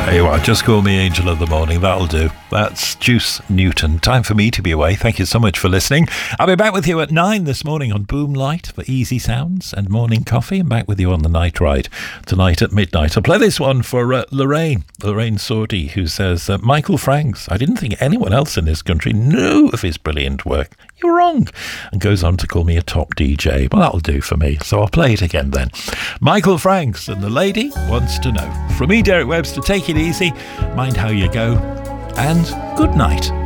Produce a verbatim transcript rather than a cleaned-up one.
There you are, just call me Angel of the Morning, that'll do. That's Juice Newton. Time for me to be away. Thank you so much for listening. I'll be back with you at nine this morning on Boom Light for easy sounds and morning coffee, and back with you on the night ride tonight at midnight. I'll play this one for uh, Lorraine, Lorraine Sordy, who says, uh, Michael Franks, I didn't think anyone else in this country knew of his brilliant work. You're wrong. And goes on to call me a top D J. Well, that'll do for me, so I'll play it again then. Michael Franks and The Lady Wants to Know. From me, Derek Webster, take it easy, mind how you go, and good night.